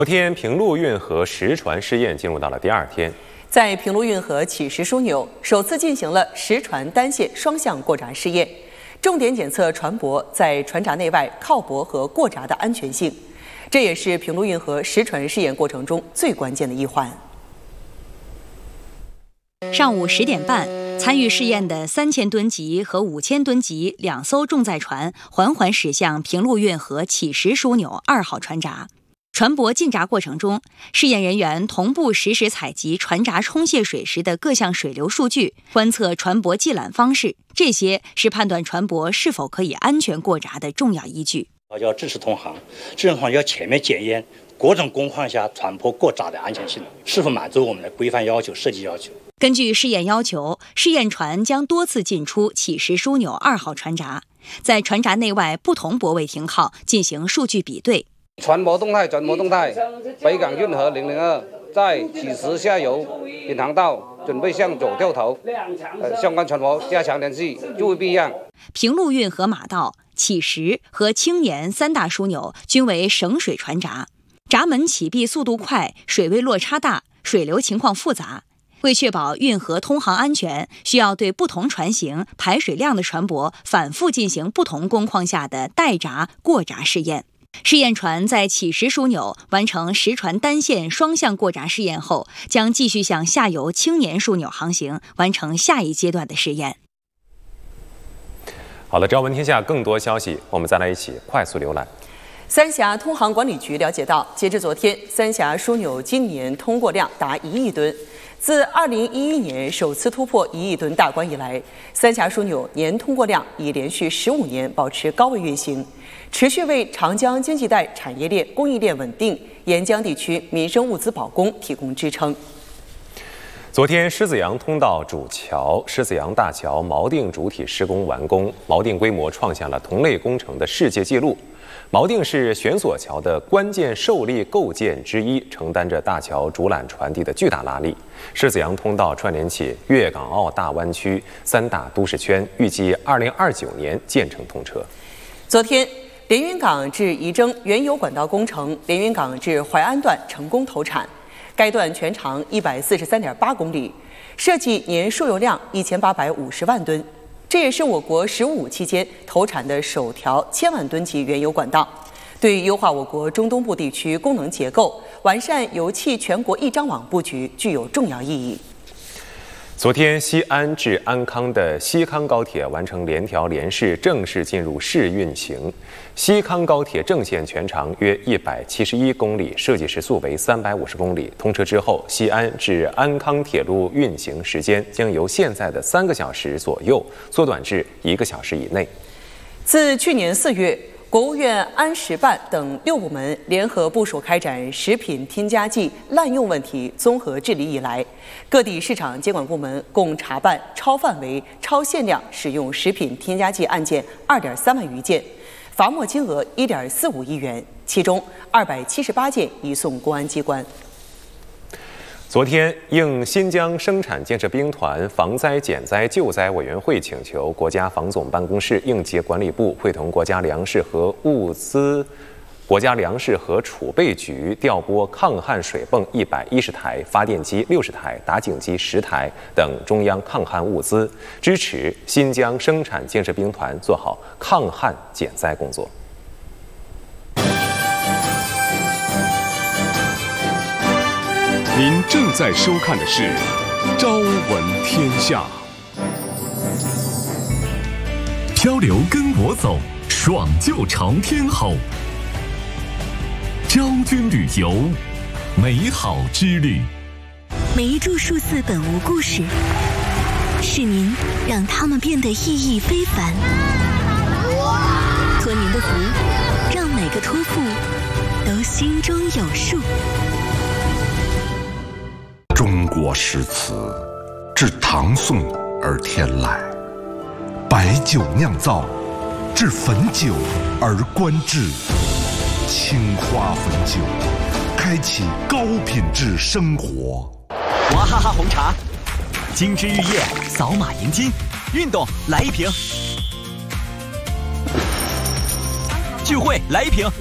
昨天，平陆运河实船试验进入到了第2天。 在平陆运河起石枢纽，首次进行了实船单线双向过闸试验，重点检测船舶在船闸内外靠泊和过闸的安全性。这也是平陆运河实船试验过程中最关键的一环。 上午10点半，参与试验的3000吨级和5000吨级2艘重载船缓缓驶向平陆运河起石枢纽2号船闸。船舶进闸过程中，试验人员同步实时采集船闸冲卸水时的各项水流数据，观测船舶系缆方式，这些是判断船舶是否可以安全过闸的重要依据。 要支持同行，这行要全面检验各种工况下船舶过闸的安全性是否满足我们的规范要求、设计要求。 根据试验要求，试验船将多次进出起石枢纽2号船闸，在船闸内外不同泊位停靠进行数据比对。 船舶动态，北港运河002在起石下游引航道准备向左掉头，相关船舶加强联系，注意避让。 平陆运河马道、起石和青年3大枢纽均为省水船闸，闸门启闭速度快，水位落差大，水流情况复杂。为确保运河通航安全，需要对不同船型、排水量的船舶反复进行不同工况下的待闸、过闸试验。试验船在起石枢纽完成实船单线双向过闸试验后，将继续向下游青年枢纽航行，完成下一阶段的试验。 好了，朝闻天下更多消息，我们再来一起快速浏览。 三峡通航管理局了解到，截至昨天，三峡枢纽今年通过量达1亿吨。自2011年首次突破1亿吨大关以来，三峡枢纽年通过量已连续15年保持高位运行，持续为长江经济带产业链、供应链稳定、沿江地区民生物资保供提供支撑。 昨天，狮子洋通道主桥狮子洋大桥锚定主体施工完工，锚定规模创下了同类工程的世界纪录。锚定是悬索桥的关键受力构件之一，承担着大桥主缆传递的巨大拉力。狮子洋通道串联起粤港澳大湾区3大都市圈，预计2029年建成通车。 昨天，连云港至仪征原有管道工程连云港至淮安段成功投产，该段全长143.8公里，设计年输油量1850万吨。这也是我国“十五”期间投产的首条1000万吨级原油管道，对优化我国中东部地区功能结构、完善油气全国一张网布局具有重要意义。 昨天，西安至安康的西康高铁完成联调联试，正式进入试运行。西康高铁正线全长约171公里，设计时速为350公里。通车之后，西安至安康铁路运行时间将由现在的3个小时左右缩短至1个小时以内。 自去年4月，国务院安食办等6部门联合部署开展食品添加剂滥用问题综合治理以来，各地市场监管部门共查办超范围、超限量使用食品添加剂案件2.3万余件，罚没金额1.45亿元，其中278件移送公安机关。 昨天，应新疆生产建设兵团防灾减灾救灾委员会请求，国家防总办公室应急管理部会同国家粮食和储备局调拨抗旱水泵110台、发电机60台、打井机10台等中央抗旱物资，支持新疆生产建设兵团做好抗旱减灾工作。 您正在收看的是《朝闻天下》， 漂流跟我走，爽就朝天吼。昭君旅游，美好之旅。 每一注数字本无故事，是您让它们变得意义非凡。托您的福，让每个托付都心中有数。 中国诗词自唐宋而天来，白酒酿造，至汾酒而观致。青花汾酒，开启高品质生活。 娃哈哈红茶，精致浴液，扫码赢金，运动来一瓶，聚会来一瓶。